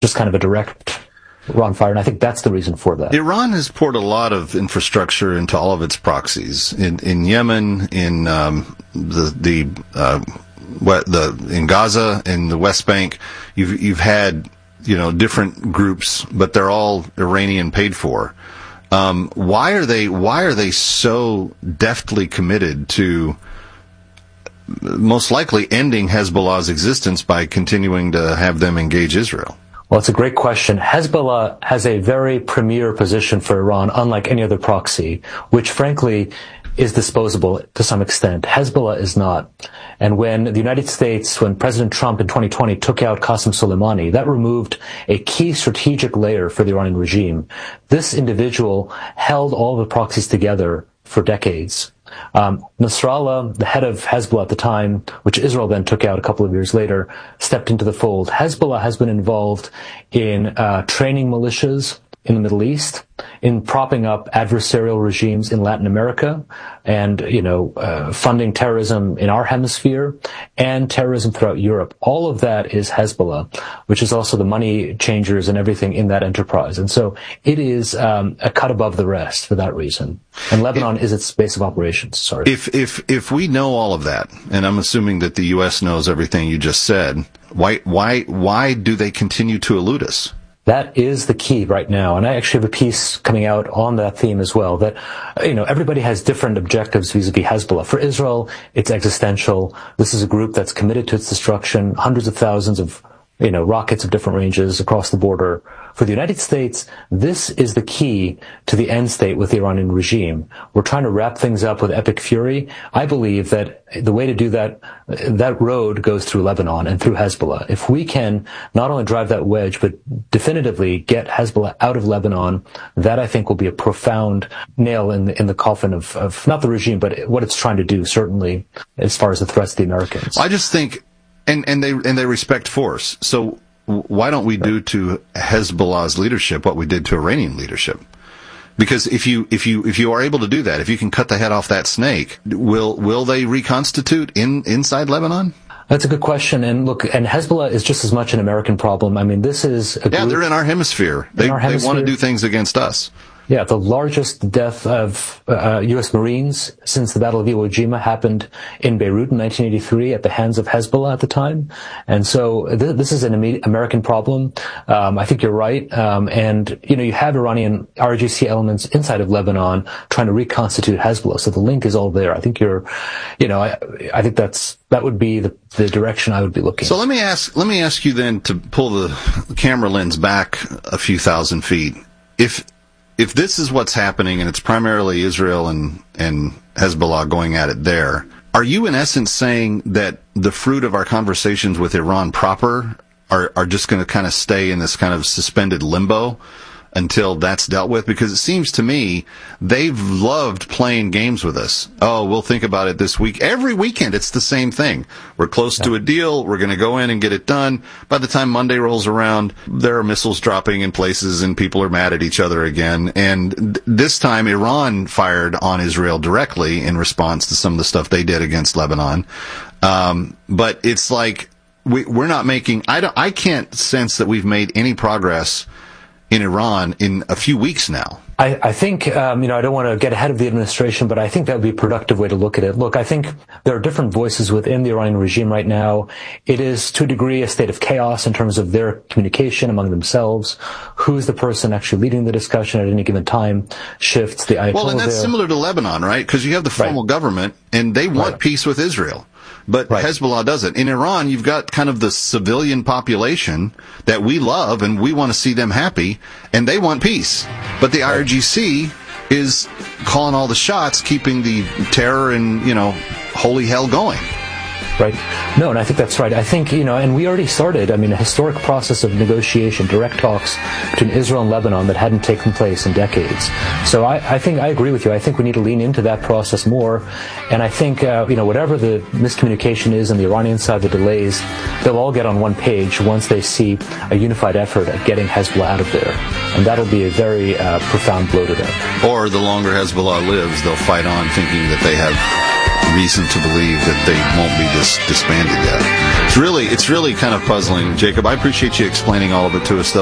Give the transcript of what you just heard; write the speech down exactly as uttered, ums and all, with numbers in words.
just kind of a direct Iran fire, and I think that's the reason for that. Iran has poured a lot of infrastructure into all of its proxies in in Yemen, in um, the the uh, what the in Gaza, in the West Bank. You've you've had you know different groups, but they're all Iranian paid for. Um, why are they why are they so deftly committed to most likely ending Hezbollah's existence by continuing to have them engage Israel? Well, it's a great question. Hezbollah has a very premier position for Iran, unlike any other proxy, which frankly is disposable to some extent. Hezbollah is not. And when the United States, when President Trump in twenty twenty took out Qasem Soleimani, that removed a key strategic layer for the Iranian regime. This individual held all the proxies together for decades. Um, Nasrallah, the head of Hezbollah at the time, which Israel then took out a couple of years later, stepped into the fold. Hezbollah has been involved in uh, training militias in the Middle East, in propping up adversarial regimes in Latin America, and, you know, uh, funding terrorism in our hemisphere, and terrorism throughout Europe. All of that is Hezbollah, which is also the money changers and everything in that enterprise. And so it is um, a cut above the rest for that reason. And Lebanon if, is its base of operations. Sorry. If if if we know all of that, and I'm assuming that the U S knows everything you just said, why why why do they continue to elude us? That is the key right now. And I actually have a piece coming out on that theme as well, that, you know, everybody has different objectives vis-a-vis Hezbollah. For Israel, it's existential. This is a group that's committed to its destruction, hundreds of thousands of, you know, rockets of different ranges across the border. For the United States, this is the key to the end state with the Iranian regime. We're trying to wrap things up with epic fury. I believe that the way to do that, that road goes through Lebanon and through Hezbollah. If we can not only drive that wedge, but definitively get Hezbollah out of Lebanon, that I think will be a profound nail in the, in the coffin of, of not the regime, but what it's trying to do, certainly, as far as the threats to the Americans. I just think, and, and they, and they respect force. So, why don't we do to Hezbollah's leadership what we did to Iranian leadership? Because if you if you if you are able to do that, if you can cut the head off that snake, will will they reconstitute in inside Lebanon? That's a good question. And look, and Hezbollah is just as much an American problem. I mean, this is a yeah, they're in our hemisphere. They our hemisphere. They want to do things against us. Yeah, the largest death of uh, U S Marines since the Battle of Iwo Jima happened in Beirut in nineteen eighty-three at the hands of Hezbollah at the time. And so th- this is an American problem. Um, I think you're right. Um, and, you know, you have Iranian R G C elements inside of Lebanon trying to reconstitute Hezbollah. So the link is all there. I think you're, you know, I, I think that's, that would be the, the direction I would be looking. So let me ask, let me ask you then to pull the camera lens back a few thousand feet. If, If this is what's happening, and it's primarily Israel and, and Hezbollah going at it there, are you in essence saying that the fruit of our conversations with Iran proper are, are just going to kind of stay in this kind of suspended limbo until that's dealt with? Because it seems to me they've loved playing games with us. Oh, we'll think about it this week. Every weekend it's the same thing. We're close yeah. to a deal. We're going to go in and get it done. By the time Monday rolls around, there are missiles dropping in places and people are mad at each other again. And th- this time Iran fired on Israel directly in response to some of the stuff they did against Lebanon. Um, but it's like we, we're not making, I don't, I can't sense that we've made any progress in Iran in a few weeks now. I, I think, um, you know, I don't want to get ahead of the administration, but I think that would be a productive way to look at it. Look, I think there are different voices within the Iranian regime right now. It is, to a degree, a state of chaos in terms of their communication among themselves. Who's the person actually leading the discussion at any given time shifts. The Ayatollah well, and that's there. similar to Lebanon, right? Because you have the formal right. government, and they want right. peace with Israel. But right. Hezbollah doesn't. In Iran, you've got kind of the civilian population that we love and we want to see them happy, and they want peace. But the right. I R G C is calling all the shots, keeping the terror and, you know, holy hell going. Right. No, and I think that's right. I think, you know, and we already started, I mean, a historic process of negotiation, direct talks between Israel and Lebanon that hadn't taken place in decades. So I, I think I agree with you. I think we need to lean into that process more. And I think, uh, you know, whatever the miscommunication is on the Iranian side, the delays, they'll all get on one page once they see a unified effort at getting Hezbollah out of there. And that'll be a very uh, profound blow to them. Or the longer Hezbollah lives, they'll fight on thinking that they have reason to believe that they won't be dis- disbanded yet. It's really, it's really kind of puzzling, Jacob. I appreciate you explaining all of it to us, though.